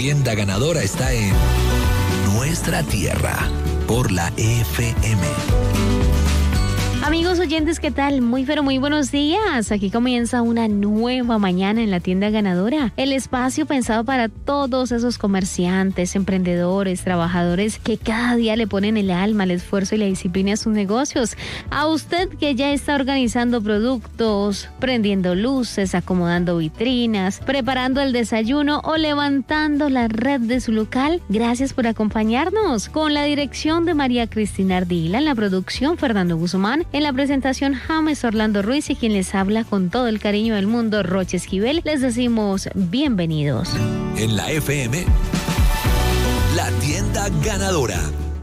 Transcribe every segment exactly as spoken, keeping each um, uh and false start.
tienda ganadora está en nuestra tierra, por la F M. Amigos oyentes, ¿qué tal? Muy pero muy buenos días. Aquí comienza una nueva mañana en la tienda ganadora. El espacio pensado para todos esos comerciantes, emprendedores, trabajadores que cada día le ponen el alma, el esfuerzo y la disciplina a sus negocios. A usted que ya está organizando productos, prendiendo luces, acomodando vitrinas, preparando el desayuno o levantando la red de su local, gracias por acompañarnos. Con la dirección de María Cristina Ardila, en la producción Fernando Guzmán, en la presentación James Orlando Ruiz y quien les habla con todo el cariño del mundo, Roche Esquivel, les decimos bienvenidos. En la F M, la tienda ganadora.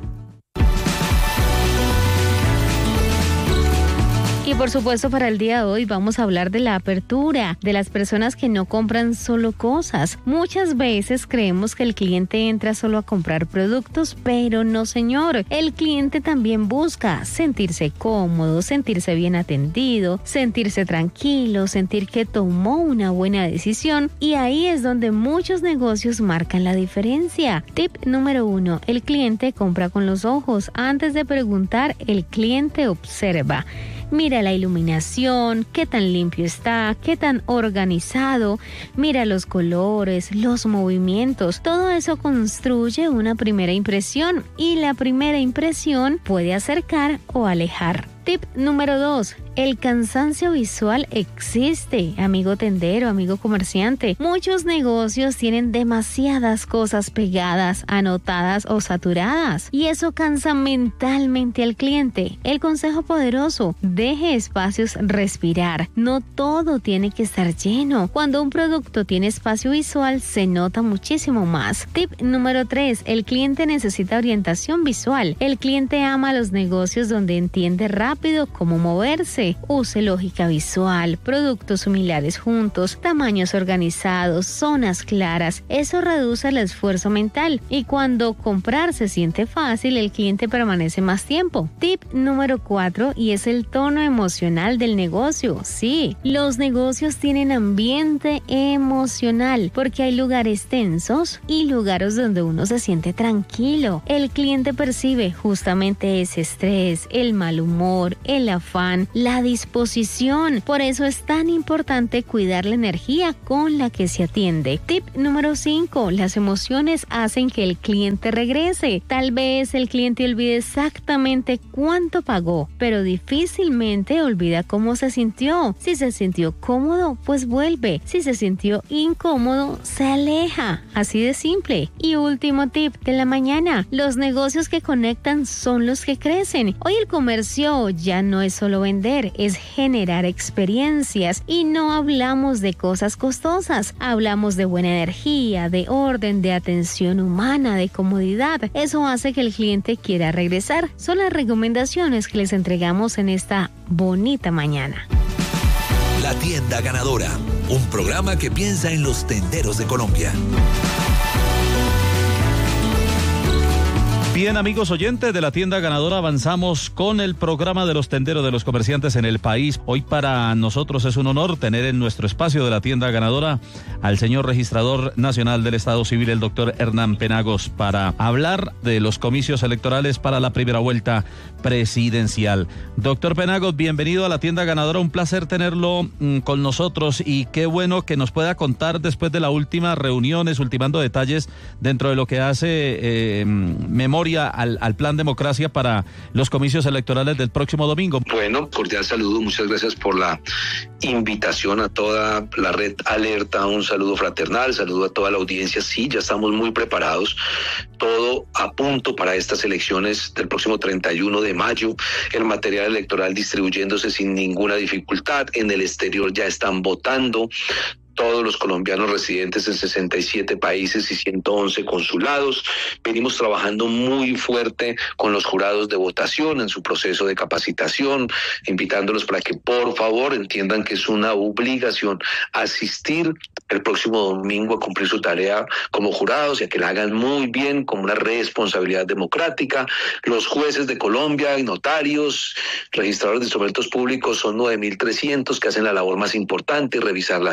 Y por supuesto para el día de hoy vamos a hablar de la apertura, de las personas que no compran solo cosas. Muchas veces creemos que el cliente entra solo a comprar productos, pero no señor. El cliente también busca sentirse cómodo, sentirse bien atendido, sentirse tranquilo, sentir que tomó una buena decisión y ahí es donde muchos negocios marcan la diferencia. Tip número uno, el cliente compra con los ojos. Antes de preguntar, el cliente observa. Mira la iluminación, qué tan limpio está, qué tan organizado. Mira los colores, los movimientos. Todo eso construye una primera impresión y la primera impresión puede acercar o alejar. Tip número dos. El cansancio visual existe, amigo tendero, amigo comerciante. Muchos negocios tienen demasiadas cosas pegadas, anotadas o saturadas y eso cansa mentalmente al cliente. El consejo poderoso, deje espacios respirar. No todo tiene que estar lleno. Cuando un producto tiene espacio visual se nota muchísimo más. Tip número tres. El cliente necesita orientación visual. El cliente ama los negocios donde entiende rápido rápido cómo moverse. Use lógica visual, productos similares juntos, tamaños organizados, zonas claras. Eso reduce el esfuerzo mental y cuando comprar se siente fácil, el cliente permanece más tiempo. Tip número cuatro y es el tono emocional del negocio. Sí, los negocios tienen ambiente emocional porque hay lugares tensos y lugares donde uno se siente tranquilo. El cliente percibe justamente ese estrés, el mal humor, el afán, la disposición. Por eso es tan importante cuidar la energía con la que se atiende. Tip número cinco. Las emociones hacen que el cliente regrese. Tal vez el cliente olvide exactamente cuánto pagó, pero difícilmente olvida cómo se sintió. Si se sintió cómodo, pues vuelve. Si se sintió incómodo, se aleja. Así de simple. Y último tip de la mañana. Los negocios que conectan son los que crecen. Hoy el comercio ya no es solo vender, es generar experiencias y no hablamos de cosas costosas, hablamos de buena energía, de orden, de atención humana, de comodidad. Eso hace que el cliente quiera regresar. Son las recomendaciones que les entregamos en esta bonita mañana. La tienda ganadora, un programa que piensa en los tenderos de Colombia. Bien, amigos oyentes de la tienda ganadora, avanzamos con el programa de los tenderos de los comerciantes en el país. Hoy para nosotros es un honor tener en nuestro espacio de la tienda ganadora al señor registrador nacional del Estado Civil, el doctor Hernán Penagos, para hablar de los comicios electorales para la primera vuelta presidencial. Doctor Penagos, bienvenido a la tienda ganadora, un placer tenerlo mmm, con nosotros y qué bueno que nos pueda contar después de la última reuniones, ultimando detalles dentro de lo que hace eh, memoria Al, al plan democracia para los comicios electorales del próximo domingo. Bueno, cordial saludo, muchas gracias por la invitación a toda la red Alerta, un saludo fraternal, saludo a toda la audiencia. Sí, ya estamos muy preparados, todo a punto para estas elecciones del próximo treinta y uno de mayo, el material electoral distribuyéndose sin ninguna dificultad, en el exterior ya están votando todos los colombianos residentes en sesenta y siete países y ciento once consulados. Venimos trabajando muy fuerte con los jurados de votación en su proceso de capacitación, invitándolos para que por favor entiendan que es una obligación asistir el próximo domingo a cumplir su tarea como jurados y a que la hagan muy bien, como una responsabilidad democrática. Los jueces de Colombia y notarios, registradores de instrumentos públicos son nueve mil trescientos que hacen la labor más importante, revisar las actas,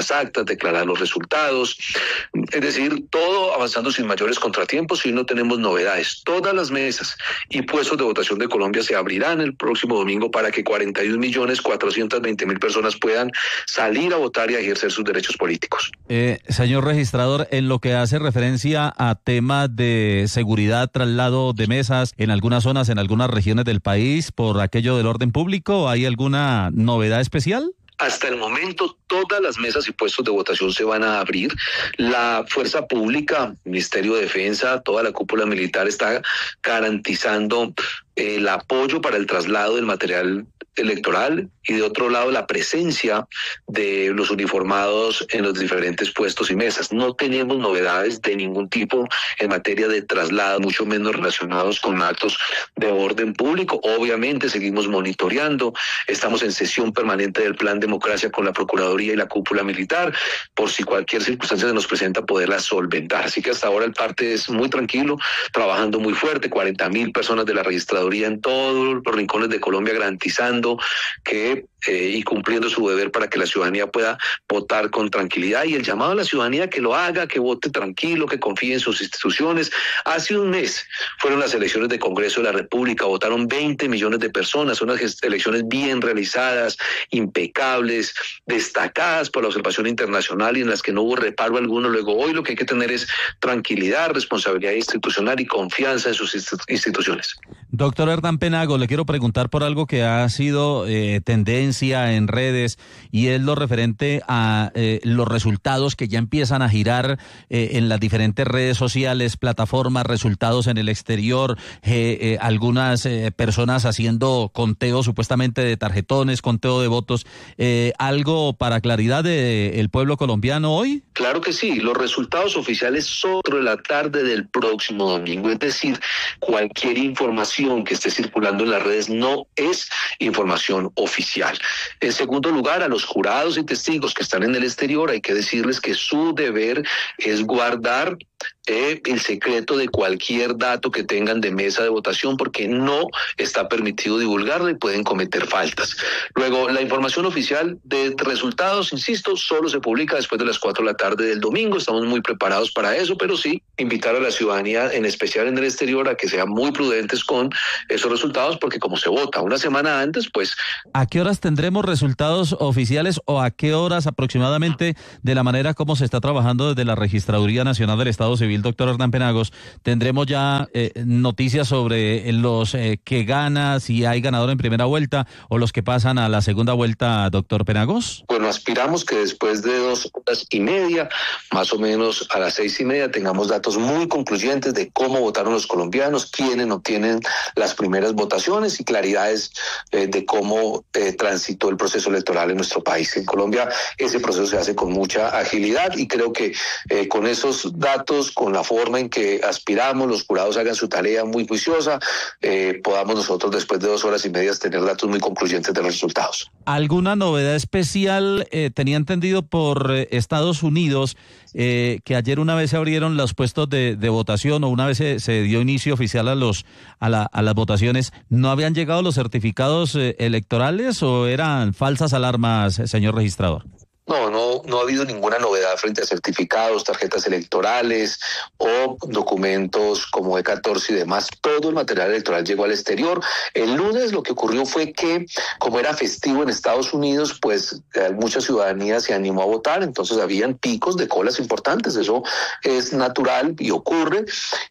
declarar los resultados. Es decir, todo avanzando sin mayores contratiempos y no tenemos novedades. Todas las mesas y puestos de votación de Colombia se abrirán el próximo domingo para que cuarenta y un millones cuatrocientos veinte mil personas puedan salir a votar y a ejercer sus derechos políticos. Eh, señor registrador, en lo que hace referencia a temas de seguridad, traslado de mesas en algunas zonas, en algunas regiones del país, por aquello del orden público, ¿hay alguna novedad especial? Hasta el momento, todas las mesas y puestos de votación se van a abrir. La Fuerza Pública, Ministerio de Defensa, toda la cúpula militar está garantizando el apoyo para el traslado del material electoral y de otro lado la presencia de los uniformados en los diferentes puestos y mesas. No tenemos novedades de ningún tipo en materia de traslado, mucho menos relacionados con actos de orden público. Obviamente seguimos monitoreando, estamos en sesión permanente del Plan Democracia con la Procuraduría y la cúpula militar, por si cualquier circunstancia se nos presenta poderla solventar. Así que hasta ahora el parte es muy tranquilo, trabajando muy fuerte, cuarenta mil personas de la registraduría en todos los rincones de Colombia garantizando que eh, y cumpliendo su deber para que la ciudadanía pueda votar con tranquilidad, y el llamado a la ciudadanía que lo haga, que vote tranquilo, que confíe en sus instituciones. Hace un mes fueron las elecciones de Congreso de la República, votaron veinte millones de personas, son unas elecciones bien realizadas, impecables, destacadas por la observación internacional y en las que no hubo reparo alguno. Luego hoy lo que hay que tener es tranquilidad, responsabilidad institucional y confianza en sus instituciones. Doctor Hernán Penagos, le quiero preguntar por algo que ha sido eh, tendencia en redes, y es lo referente a eh, los resultados que ya empiezan a girar eh, en las diferentes redes sociales, plataformas, resultados en el exterior, eh, eh, algunas eh, personas haciendo conteo supuestamente de tarjetones, conteo de votos. Eh, ¿Algo para claridad del pueblo colombiano hoy? Claro que sí, los resultados oficiales son de la tarde del próximo domingo, es decir, cualquier información que esté circulando en las redes no es información oficial. En segundo lugar, a los jurados y testigos que están en el exterior hay que decirles que su deber es guardar Eh, el secreto de cualquier dato que tengan de mesa de votación, porque no está permitido divulgarlo y pueden cometer faltas. Luego, la información oficial de resultados, insisto, solo se publica después de las cuatro de la tarde del domingo. Estamos muy preparados para eso, pero sí invitar a la ciudadanía, en especial en el exterior, a que sean muy prudentes con esos resultados, porque como se vota una semana antes, pues... ¿A qué horas tendremos resultados oficiales o a qué horas aproximadamente, de la manera como se está trabajando desde la Registraduría Nacional del Estado Civil, doctor Hernán Penagos, tendremos ya eh, noticias sobre los eh, que gana, si hay ganador en primera vuelta o los que pasan a la segunda vuelta, doctor Penagos? Bueno, aspiramos que después de dos horas y media, más o menos a las seis y media, tengamos datos muy concluyentes de cómo votaron los colombianos, quiénes obtienen las primeras votaciones y claridades eh, de cómo eh, transitó el proceso electoral en nuestro país. En Colombia ese proceso se hace con mucha agilidad y creo que eh, con esos datos, con la forma en que aspiramos, los jurados hagan su tarea muy juiciosa, eh, podamos nosotros después de dos horas y media tener datos muy concluyentes de los resultados. ¿Alguna novedad especial? Eh, tenía entendido por eh, Estados Unidos eh, que ayer una vez se abrieron los puestos de, de votación, o una vez se, se dio inicio oficial a los a, la, a las votaciones. ¿No habían llegado los certificados eh, electorales o eran falsas alarmas, señor registrador? No, no, no ha habido ninguna novedad frente a certificados, tarjetas electorales o documentos como E catorce y demás. Todo el material electoral llegó al exterior. El lunes lo que ocurrió fue que, como era festivo en Estados Unidos, pues eh, mucha ciudadanía se animó a votar, entonces habían picos de colas importantes. Eso es natural y ocurre,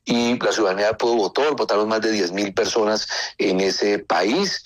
y la ciudadanía pudo votar, votaron más de diez mil personas en ese país.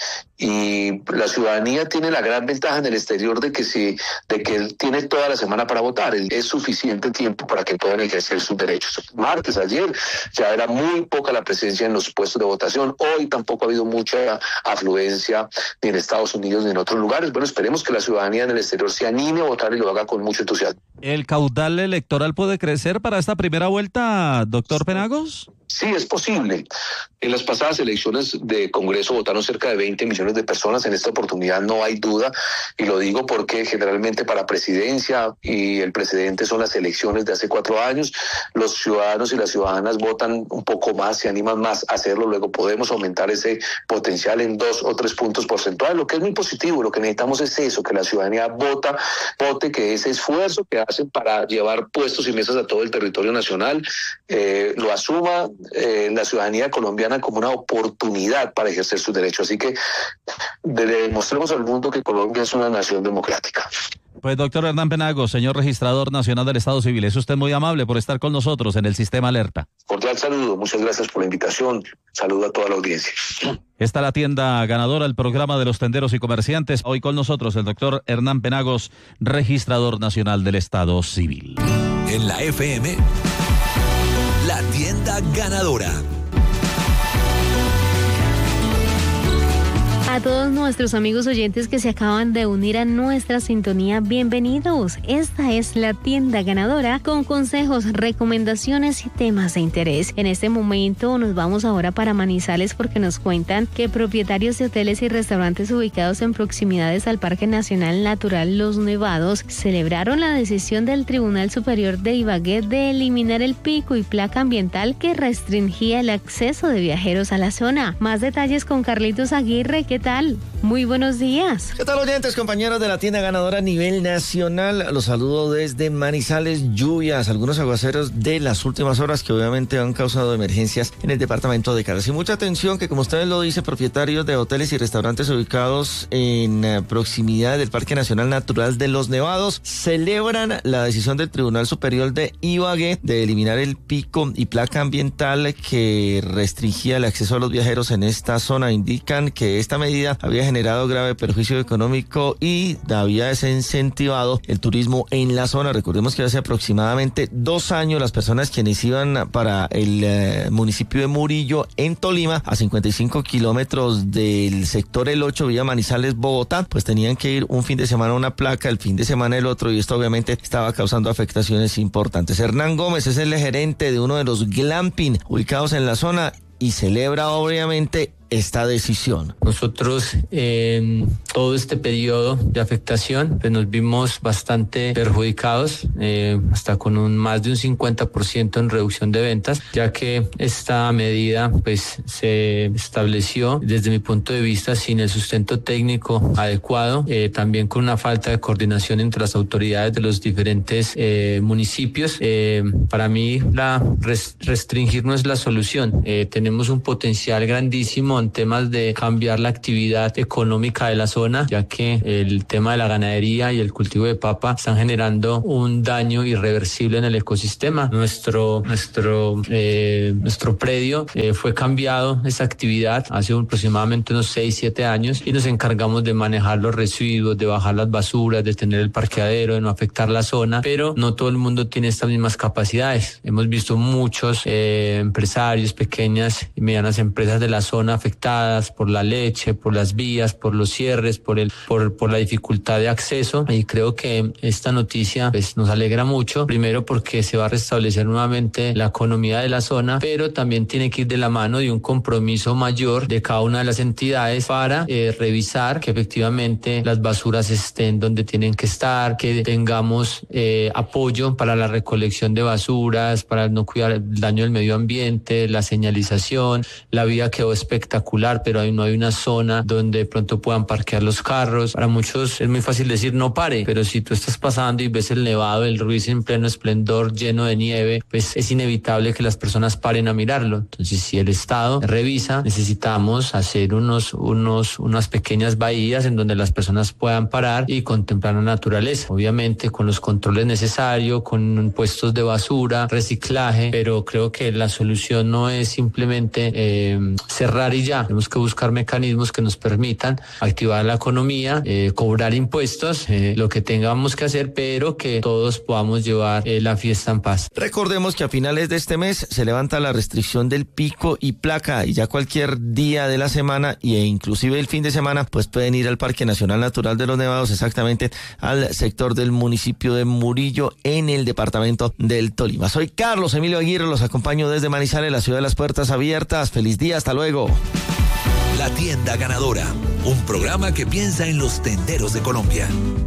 Y la ciudadanía tiene la gran ventaja en el exterior de que si, de que él tiene toda la semana para votar. Es suficiente tiempo para que puedan ejercer sus derechos. Martes, ayer, ya era muy poca la presencia en los puestos de votación. Hoy tampoco ha habido mucha afluencia ni en Estados Unidos ni en otros lugares. Bueno, esperemos que la ciudadanía en el exterior se anime a votar y lo haga con mucho entusiasmo. ¿El caudal electoral puede crecer para esta primera vuelta, doctor Penagos? Sí, es posible. En las pasadas elecciones de Congreso votaron cerca de veinte millones de personas. En esta oportunidad no hay duda, y lo digo porque generalmente para presidencia y el presidente son las elecciones de hace cuatro años. Los ciudadanos y las ciudadanas votan un poco más, se animan más a hacerlo. Luego podemos aumentar ese potencial en dos o tres puntos porcentuales, lo que es muy positivo. Lo que necesitamos es eso, que la ciudadanía vota, vote, que ese esfuerzo que hacen para llevar puestos y mesas a todo el territorio nacional eh, lo asuma eh, la ciudadanía colombiana como una oportunidad para ejercer sus derechos. Así que demostremos al mundo que Colombia es una nación democrática. Pues doctor Hernán Penagos, señor registrador nacional del Estado Civil, es usted muy amable por estar con nosotros en el Sistema Alerta. Cordial saludo, muchas gracias por la invitación, saludo a toda la audiencia. Está la tienda ganadora, el programa de los tenderos y comerciantes. Hoy con nosotros el doctor Hernán Penagos, registrador nacional del Estado Civil. En la F M, la tienda ganadora. A todos nuestros amigos oyentes que se acaban de unir a nuestra sintonía, bienvenidos. Esta es la tienda ganadora con consejos, recomendaciones y temas de interés. En este momento nos vamos ahora para Manizales porque nos cuentan que propietarios de hoteles y restaurantes ubicados en proximidades al Parque Nacional Natural Los Nevados celebraron la decisión del Tribunal Superior de Ibagué de eliminar el pico y placa ambiental que restringía el acceso de viajeros a la zona. Más detalles con Carlitos Aguirre. ¿Qué tal? Muy buenos días. ¿Qué tal, oyentes, compañeros de la tienda ganadora a nivel nacional? Los saludo desde Manizales. Lluvias, algunos aguaceros de las últimas horas que obviamente han causado emergencias en el departamento de Caldas. Y mucha atención que, como ustedes lo dicen, propietarios de hoteles y restaurantes ubicados en uh, proximidad del Parque Nacional Natural de Los Nevados celebran la decisión del Tribunal Superior de Ibagué de eliminar el pico y placa ambiental que restringía el acceso a los viajeros en esta zona. Indican que esta medida había generado grave perjuicio económico y había desincentivado el turismo en la zona. Recordemos que hace aproximadamente dos años las personas quienes iban para el eh, municipio de Murillo en Tolima, a cincuenta y cinco kilómetros del sector El ocho, vía Manizales, Bogotá, pues tenían que ir un fin de semana a una placa, el fin de semana el otro, y esto obviamente estaba causando afectaciones importantes. Hernán Gómez es el gerente de uno de los glamping ubicados en la zona y celebra obviamente esta decisión. Nosotros en todo este periodo de afectación pues nos vimos bastante perjudicados, eh, hasta con un más de un cincuenta por ciento en reducción de ventas, ya que esta medida pues se estableció desde mi punto de vista sin el sustento técnico adecuado, eh, también con una falta de coordinación entre las autoridades de los diferentes eh, municipios. Eh, para mí la res- restringir no es la solución. Eh, tenemos un potencial grandísimo en temas de cambiar la actividad económica de la zona, ya que el tema de la ganadería y el cultivo de papa están generando un daño irreversible en el ecosistema. Nuestro nuestro eh, nuestro predio eh, fue cambiado esa actividad hace aproximadamente unos seis, siete años y nos encargamos de manejar los residuos, de bajar las basuras, de tener el parqueadero, de no afectar la zona, pero no todo el mundo tiene estas mismas capacidades. Hemos visto muchos eh, empresarios, pequeñas y medianas empresas de la zona afectadas por la leche, por las vías, por los cierres, por el por, por la dificultad de acceso, y creo que esta noticia pues nos alegra mucho, primero porque se va a restablecer nuevamente la economía de la zona, pero también tiene que ir de la mano de un compromiso mayor de cada una de las entidades para eh, revisar que efectivamente las basuras estén donde tienen que estar, que tengamos eh, apoyo para la recolección de basuras, para no cuidar el daño del medio ambiente, la señalización. La vía quedó espectacular, pero ahí no hay una zona donde de pronto puedan parquear los carros. Para muchos es muy fácil decir no pare, pero si tú estás pasando y ves el Nevado, el Ruiz en pleno esplendor, lleno de nieve, pues es inevitable que las personas paren a mirarlo. Entonces, si el Estado revisa, necesitamos hacer unos, unos, unas pequeñas bahías en donde las personas puedan parar y contemplar la naturaleza. Obviamente con los controles necesarios, con puestos de basura, reciclaje, pero creo que la solución no es simplemente eh, cerrar y ya. ya. Tenemos que buscar mecanismos que nos permitan activar la economía, eh, cobrar impuestos, eh, lo que tengamos que hacer, pero que todos podamos llevar eh, la fiesta en paz. Recordemos que a finales de este mes se levanta la restricción del pico y placa y ya cualquier día de la semana e inclusive el fin de semana pues pueden ir al Parque Nacional Natural de los Nevados, exactamente al sector del municipio de Murillo en el departamento del Tolima. Soy Carlos Emilio Aguirre, los acompaño desde Manizales, la ciudad de las puertas abiertas. Feliz día, hasta luego. La Tienda Ganadora, un programa que piensa en los tenderos de Colombia.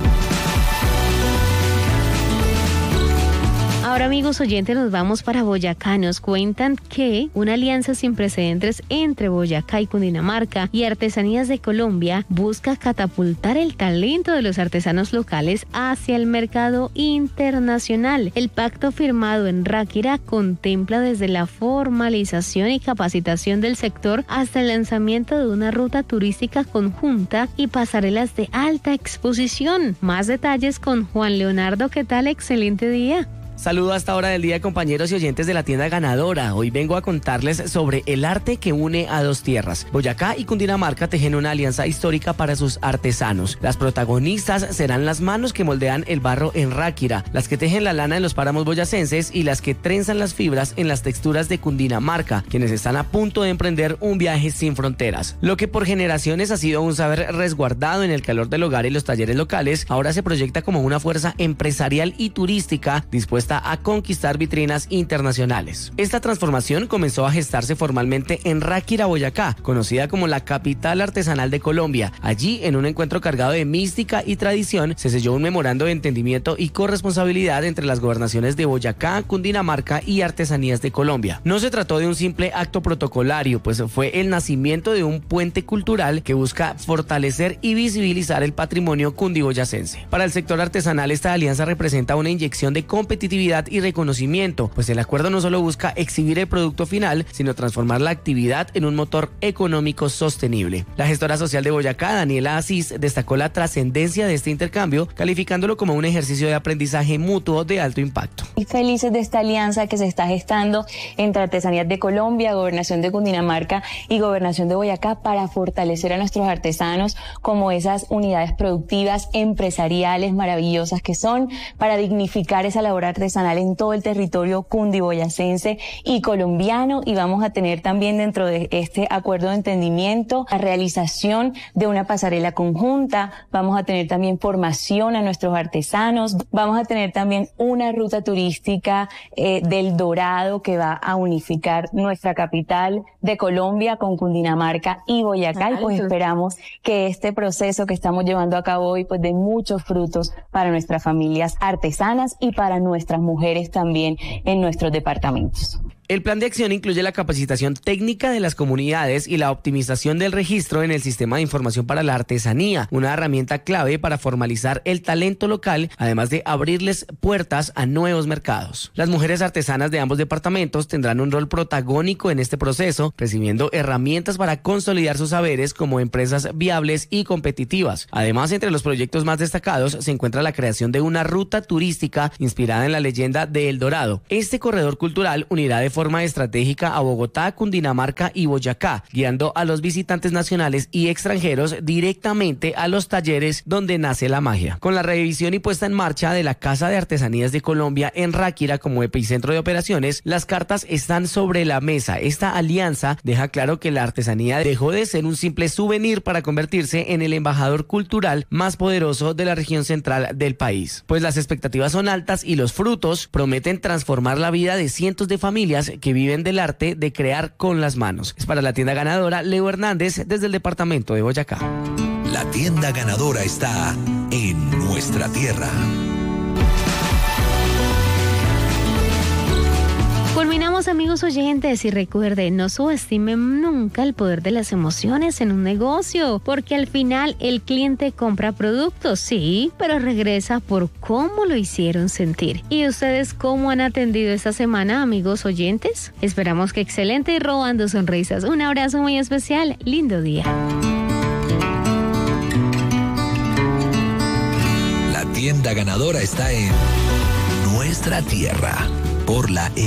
Ahora, amigos oyentes, nos vamos para Boyacá. Nos cuentan que una alianza sin precedentes entre Boyacá y Cundinamarca y Artesanías de Colombia busca catapultar el talento de los artesanos locales hacia el mercado internacional. El pacto firmado en Ráquira contempla desde la formalización y capacitación del sector hasta el lanzamiento de una ruta turística conjunta y pasarelas de alta exposición. Más detalles con Juan Leonardo. ¿Qué tal? Excelente día. Saludo a esta hora del día, compañeros y oyentes de la Tienda Ganadora. Hoy vengo a contarles sobre el arte que une a dos tierras. Boyacá y Cundinamarca tejen una alianza histórica para sus artesanos. Las protagonistas serán las manos que moldean el barro en Ráquira, las que tejen la lana en los páramos boyacenses y las que trenzan las fibras en las texturas de Cundinamarca, quienes están a punto de emprender un viaje sin fronteras. Lo que por generaciones ha sido un saber resguardado en el calor del hogar y los talleres locales, ahora se proyecta como una fuerza empresarial y turística dispuesta a conquistar vitrinas internacionales. Esta transformación comenzó a gestarse formalmente en Ráquira, Boyacá, conocida como la capital artesanal de Colombia. Allí, en un encuentro cargado de mística y tradición, se selló un memorando de entendimiento y corresponsabilidad entre las gobernaciones de Boyacá, Cundinamarca y Artesanías de Colombia. No se trató de un simple acto protocolario, pues fue el nacimiento de un puente cultural que busca fortalecer y visibilizar el patrimonio cundiboyacense. Para el sector artesanal, esta alianza representa una inyección de competitividad y reconocimiento, pues el acuerdo no solo busca exhibir el producto final, sino transformar la actividad en un motor económico sostenible. La gestora social de Boyacá, Daniela Asís, destacó la trascendencia de este intercambio, calificándolo como un ejercicio de aprendizaje mutuo de alto impacto. Y felices de esta alianza que se está gestando entre Artesanías de Colombia, Gobernación de Cundinamarca y Gobernación de Boyacá para fortalecer a nuestros artesanos como esas unidades productivas empresariales maravillosas que son, para dignificar esa labor artesanal en todo el territorio cundiboyacense y colombiano. Y vamos a tener también dentro de este acuerdo de entendimiento la realización de una pasarela conjunta, vamos a tener también formación a nuestros artesanos, vamos a tener también una ruta turística eh, del Dorado que va a unificar nuestra capital de Colombia con Cundinamarca y Boyacá. Y pues esperamos que este proceso que estamos llevando a cabo hoy pues dé muchos frutos para nuestras familias artesanas y para nuestras mujeres también en nuestros departamentos. El plan de acción incluye la capacitación técnica de las comunidades y la optimización del registro en el sistema de información para la artesanía, una herramienta clave para formalizar el talento local, además de abrirles puertas a nuevos mercados. Las mujeres artesanas de ambos departamentos tendrán un rol protagónico en este proceso, recibiendo herramientas para consolidar sus saberes como empresas viables y competitivas. Además, entre los proyectos más destacados se encuentra la creación de una ruta turística inspirada en la leyenda de El Dorado. Este corredor cultural unirá de forma estratégica a Bogotá, Cundinamarca y Boyacá, guiando a los visitantes nacionales y extranjeros directamente a los talleres donde nace la magia. Con la revisión y puesta en marcha de la Casa de Artesanías de Colombia en Ráquira como epicentro de operaciones, las cartas están sobre la mesa. Esta alianza deja claro que la artesanía dejó de ser un simple souvenir para convertirse en el embajador cultural más poderoso de la región central del país. Pues las expectativas son altas y los frutos prometen transformar la vida de cientos de familias que viven del arte de crear con las manos. Es para la Tienda Ganadora, Leo Hernández, desde el departamento de Boyacá. La Tienda Ganadora está en nuestra tierra. Culminamos, amigos oyentes, y recuerden, no subestimen nunca el poder de las emociones en un negocio, porque al final el cliente compra productos, sí, pero regresa por cómo lo hicieron sentir. ¿Y ustedes cómo han atendido esta semana, amigos oyentes? Esperamos que excelente y robando sonrisas. Un abrazo muy especial, lindo día. La Tienda Ganadora está en nuestra tierra por la